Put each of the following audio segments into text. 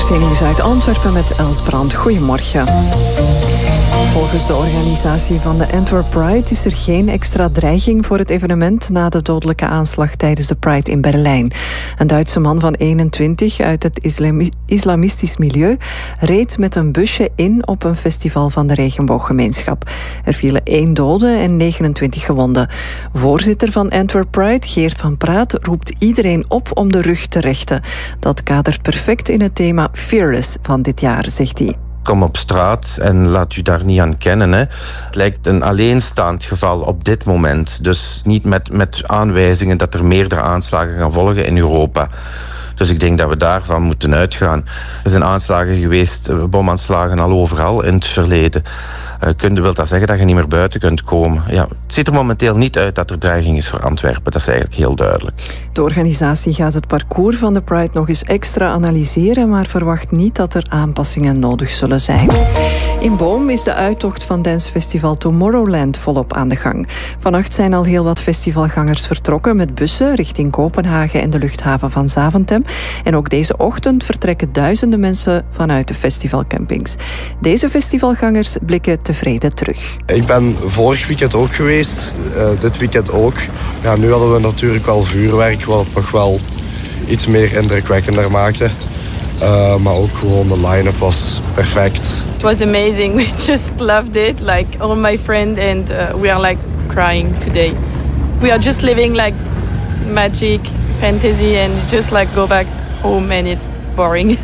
RT Nieuws uit Antwerpen met Els Brand. Goedemorgen. Volgens de organisatie van de Antwerp Pride is er geen extra dreiging voor het evenement na de dodelijke aanslag tijdens de Pride in Berlijn. Een Duitse man van 21 uit het islamistisch milieu reed met een busje in op een festival van de regenbooggemeenschap. Er vielen 1 dode en 29 gewonden. Voorzitter van Antwerp Pride, Geert van Praat, roept iedereen op om de rug te rechten. Dat kadert perfect in het thema Fearless van dit jaar, zegt hij. Kom op straat en laat u daar niet aan kennen. Hè. Het lijkt een alleenstaand geval op dit moment. Dus niet met aanwijzingen dat er meerdere aanslagen gaan volgen in Europa. Dus ik denk dat we daarvan moeten uitgaan. Er zijn aanslagen geweest, bomaanslagen al overal in het verleden. Wil dat zeggen dat je niet meer buiten kunt komen? Ja, het ziet er momenteel niet uit dat er dreiging is voor Antwerpen. Dat is eigenlijk heel duidelijk. De organisatie gaat het parcours van de Pride nog eens extra analyseren, maar verwacht niet dat er aanpassingen nodig zullen zijn. In Boom is de uittocht van dancefestival Tomorrowland volop aan de gang. Vannacht zijn al heel wat festivalgangers vertrokken met bussen richting Kopenhagen en de luchthaven van Zaventem. En ook deze ochtend vertrekken duizenden mensen vanuit de festivalcampings. Deze festivalgangers blikken tevreden terug. Ik ben vorig weekend ook geweest, dit weekend ook. Ja, nu hadden we natuurlijk wel vuurwerk, wat het nog wel iets meer indrukwekkender maakte. Maar ook gewoon de line-up was perfect. It was amazing. We just loved it. Like all my friends and we are like crying today. We are just living like magic, fantasy and just like go back home and it's boring.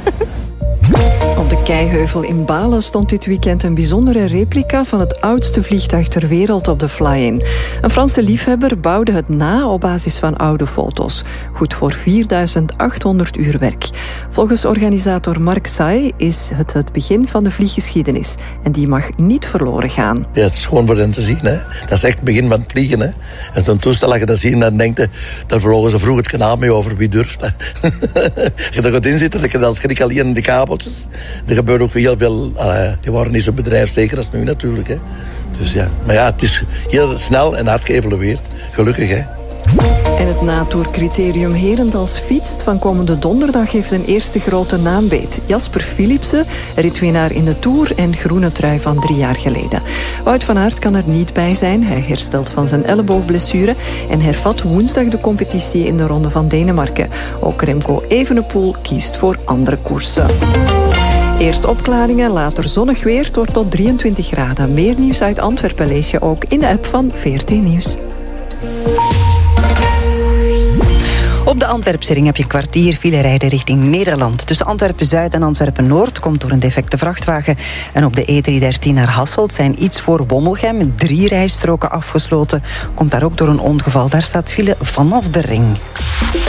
Op de Keiheuvel in Balen stond dit weekend een bijzondere replica van het oudste vliegtuig ter wereld op de fly-in. Een Franse liefhebber bouwde het na op basis van oude foto's. Goed voor 4.800 uur werk. Volgens organisator Mark Say is het begin van de vlieggeschiedenis. En die mag niet verloren gaan. Ja, het is gewoon voor hen te zien. Hè. Dat is echt het begin van het vliegen. Hè. En zo'n toestel, als je dat ziet, dan denkt je, daar vlogen ze vroeger het kanaal mee over. Wie durft? Je er goed in zitten, dan schrik alleen in de kabeltjes. Er gebeurt ook heel veel, die waren niet zo bedrijfszeker als nu natuurlijk. Hè. Dus ja, maar ja, het is heel snel en hard geëvolueerd. Gelukkig, hè. En het natourcriterium Herentals fietst van komende donderdag heeft een eerste grote naambeet. Jasper Philipsen, ritwinnaar in de Tour en groene trui van 3 jaar geleden. Wout van Aert kan er niet bij zijn. Hij herstelt van zijn elleboogblessure en hervat woensdag de competitie in de Ronde van Denemarken. Ook Remco Evenepoel kiest voor andere koersen. Eerst opklaringen, later zonnig weer. Het wordt tot 23 graden. Meer nieuws uit Antwerpen lees je ook in de app van VRT Nieuws. Op de Antwerpse ring heb je een kwartier file rijden richting Nederland. Tussen Antwerpen-Zuid en Antwerpen-Noord komt door een defecte vrachtwagen. En op de E313 naar Hasselt zijn iets voor Wommelgem 3 rijstroken afgesloten. Komt daar ook door een ongeval. Daar staat file vanaf de ring.